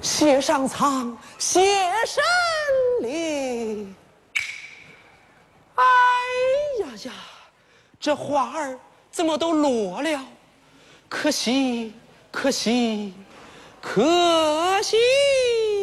谢上苍，谢神灵。哎呀呀，这花儿怎么都落了？可惜，可惜，可惜。